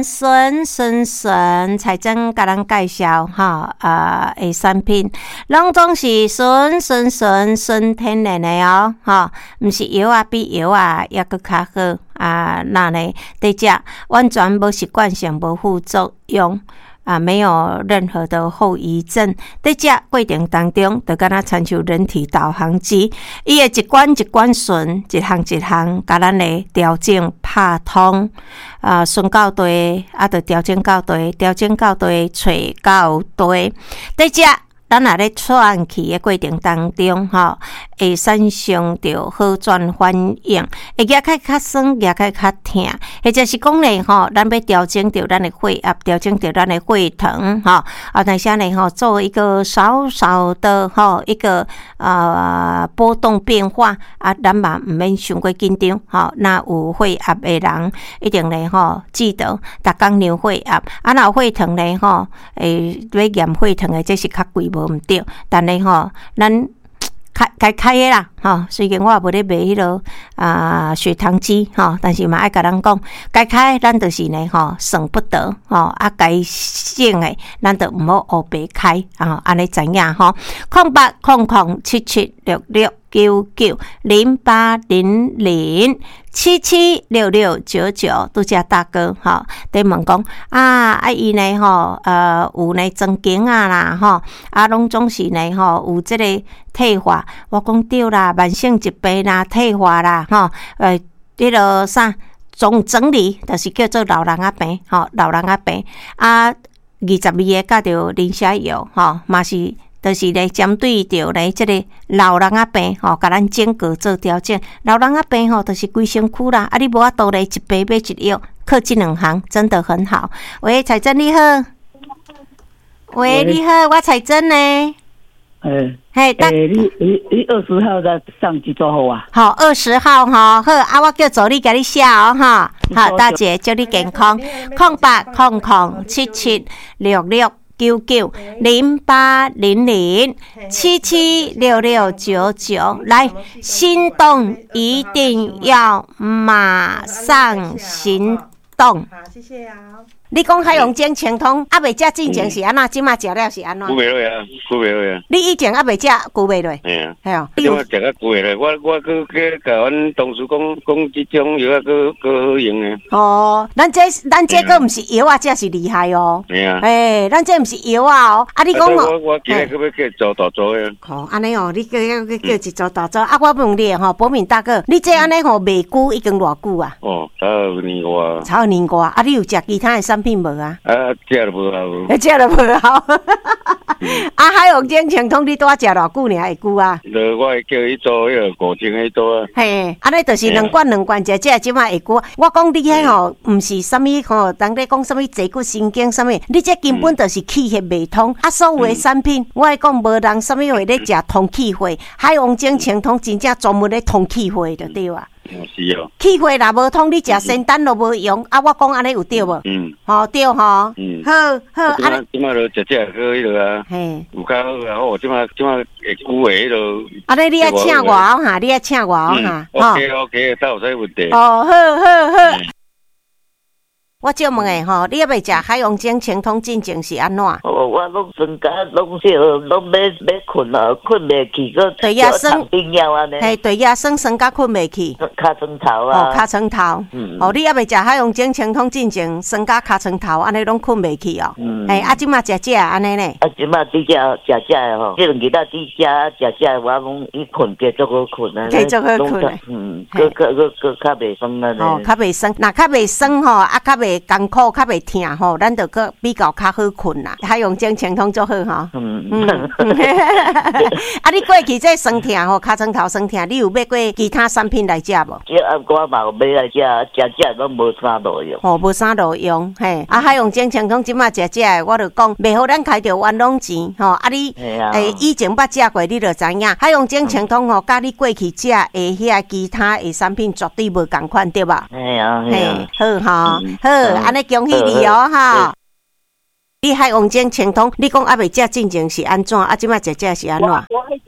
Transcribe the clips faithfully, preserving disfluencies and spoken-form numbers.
咱顺顺顺财政甲咱介绍哈啊诶产品，拢总是顺顺顺顺天然的哦，哈，毋是药啊比药啊抑搁较好啊，那呢伫遮完全无习惯性无副作用。啊，没有任何的后遗症。在这过程当中，就敢若参像人体导航机，伊会一关一关顺，一项一项，甲咱的调整拍通。啊，顺到对，啊，就调整到对，调整到对，找到对。在这。咱若咧喘气的过程当中，吼，会产生着好转反应，会牙开较酸，牙开较痛，或者是讲咧，吼，咱要调整着咱的血压，调整着咱的血糖，吼，啊，但是呢，吼，做一个少少的，吼，一个呃波动变化，啊，咱嘛毋免伤过紧张，吼，那有血压的人一定咧，吼，记得逐工量血压，啊，若有血糖咧，吼，诶，要验血糖的，这是较贵无。毋对，但是吼，咱开该开的啦，吼。虽然我也无咧卖迄落啊血糖机，吼，但是嘛爱甲咱讲，该开咱就是呢，吼，省不得，吼，啊该省的，咱就毋好黑白开，啊，安尼知影吼。空八空空七七六六九九零八零零七七六六九九，拄则大哥吼，伫问讲啊，啊伊呢吼，呃有呢曾经啊啦吼，啊拢总是呢吼有即个退化，我讲对啦，慢性疾病啦，退化啦吼，呃，迄落啥总整理，就是叫做老人仔病，吼，老人仔病啊，二十二个甲着磷虾药，吼，嘛是。就是咧针对着咧即个老人仔病吼，甲咱整个做调整。老人仔病吼，就是规身躯啦，啊你无法度咧一杯买一药，靠这两行真的很好。喂，彩珍你好。喂，你好，我彩珍呢。 诶， 嘿， 诶，你你你二十号再上去做好啊？ 好，二十号哈，好啊，我叫助理甲你写哦哈。好，大姐，祝你健康。空八空空七七六六。九九零八零零七七六六九九，来，心动一定要马上行动。 好，谢谢啊。 你讲海洋精清通，啊未食进前是安怎？即马食了是安怎？ 久袂落啊，久袂落啊。 你以前啊未食，久袂落。 嘿啊， 系哦。 即马食较久袂落，我我去去甲阮同事讲讲，即种药啊，佫佫好用诶。 哦，咱这咱这个毋是药啊，这是厉害哦。 系啊。 诶，咱这毋是药啊哦。啊，你讲我我今日佫要叫做大做诶。 哦，安尼哦，你叫叫叫一做大做啊！我问你吼，博敏大哥，你这安尼吼卖久已经偌久啊？ 哦，差二年外。 差二年外，啊，你有食其他的产品无啊？ 啊，食都无好。 食都无好。啊，海洋精清通你拄啊食偌久尔会久啊？ 就我会叫伊做迄个古精迄做啊。 嘿，安尼就是两罐两罐食，这即马会久。我讲你迄吼，毋是啥物吼，人咧讲啥物坐骨神经啥物，你这根本就是气血未通。啊，所有的产品，我会讲无人啥物会咧食通气血，海洋精清通真正专门咧通气血就对啊。 是哦。 气血若无通，你食仙丹都无用。啊，我讲安尼有对无？ 嗯。 吼对吼。 嗯。 好好， 啊。即马就食食个迄落啊。嘿。有较好啊！好，即马即马会久诶迄落。 啊，你你爱请我哦哈，你爱请我哦哈。 OK OK，倒有啥问题？ 哦，好好好。我借问诶吼，你要袂食海洋精清通进前是安怎？ 哦，我拢全家拢少，拢要要困啊，困袂去，个对呀，生病药安尼。 嘿，对呀，生生甲困袂去。 尻川头啊。 哦，尻川头。嗯。哦，你要袂食海洋精清通进前，生甲尻川头，安尼拢困袂去哦。嗯。嘿，啊，即马食食安尼呢？ 啊，即马伫遮食食诶吼，即两日仔伫遮食食，我讲伊困继续好困啊。 继续好困。 嗯。个个个个较袂酸啊。 哦，较袂酸，若较袂酸吼，啊，较袂艰苦，较袂痛吼，咱就个比较较好困啦。海洋精清通足好吼。嗯嗯。啊，你过去这酸痛吼，尻川头酸痛，你有买过其他产品来食无？ 这啊，我嘛有买来食，食食拢无啥路用。 哦，无啥路用，嘿。啊，海洋精清通即马食食的，我就讲，袂互咱开着冤枉钱吼。啊，你诶以前捌食过，你就知影。海洋精清通吼，甲你过去食诶遐其他诶产品绝对无共款，对吧？ 嘿啊， 嘿，好吼，好，安尼恭喜你哦，哈。你海洋精清通，你讲还袂食进前是安怎？啊，即马食食是安怎？ 我迄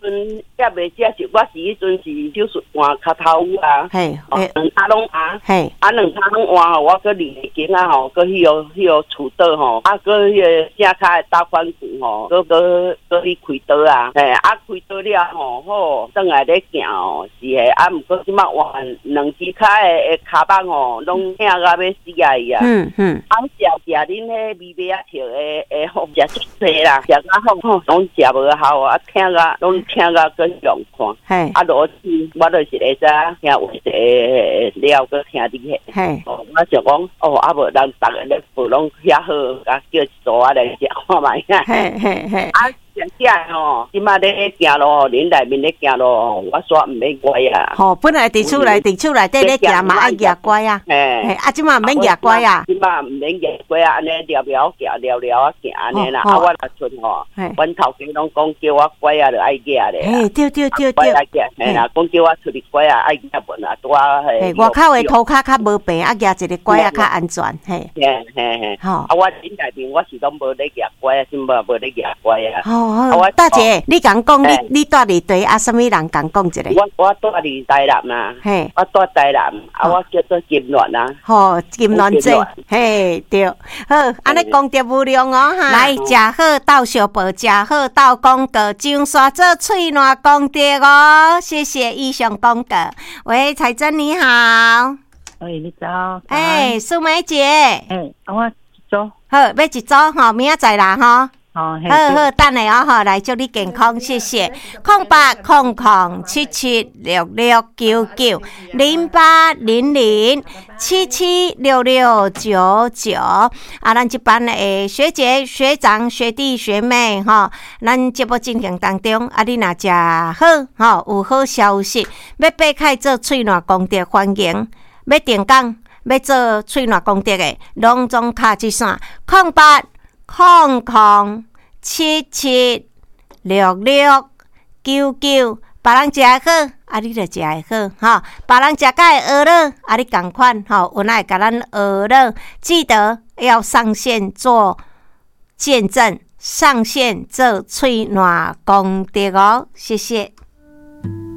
阵也未食是，我是迄阵是手术换脚头啊， 嘿， 两骹拢换， 嘿， 啊两骹拢换吼，我搁练经啊吼，搁迄个迄个厝刀吼，啊搁迄个正骹的大关骨吼，搁搁搁去开刀啊，嘿，啊开刀了吼，好，转来咧行吼，是诶，啊毋过即摆换两只骹的骹板吼，拢疼到要死啊伊啊，嗯嗯，啊食食恁迄米米啊条的的好食足济啦，食到好吼，拢食无效啊，疼到拢疼到更用看，嘿，啊落去我就是会知听话诶了，搁听你迄，嘿，我想讲哦，啊无人逐个咧补拢遐好，啊叫一组啊来食看卖，嘿嘿嘿，啊。食食吼，即马咧行路，恁内面咧行路，我煞毋免乖啊。吼，本来伫厝内，伫厝内底咧行嘛爱夹乖啊。嘿，啊，即马毋免夹乖啊。即马毋免夹乖啊，安尼聊聊行，聊聊啊行安尼啦。啊，我若剩吼，阮头家拢讲叫我乖啊，就爱夹咧。嘿，对对对对。爱夹，嘿啦，讲叫我出去乖啊，爱夹本啊，拄啊嘿。外口诶涂骹较无病，啊夹一个乖啊较安全。嘿，嘿嘿嘿。吼，啊，我恁内面我是拢无咧夹乖啊，即马无咧夹乖啊。哦，大姐，你讲讲，你你住伫地啊？什么人讲讲一下？我我住伫台南啊，嘿，我住台南，啊，我叫做金銮啊。吼，金銮姐，嘿，对，好，安尼功德无量哦哈。来，食好到小报，食好到广告，上山做翠兰功德哦。谢谢以上广告。喂，彩珍你好。喂，你早。哎，苏梅姐。哎，我一组。好，要一组吼，明仔载啦吼。好好，等下哦，吼，来祝你健康，谢谢。空八空空七七六六九九零八零零七七六六九九啊，咱这班的学姐、学长、学弟、学妹哈，咱节目进行当中啊，你若食好哈，有好消息，要爬开做翠兰功德欢迎，要定岗要做翠兰功德的，拢总卡一线空八。空空七七六六九九，别人食好，啊，你就食会好哈。别人食甲会学了，啊，你同款吼，有哪会甲咱学了？记得要上线做见证，上线做翠兰功德哦，谢谢。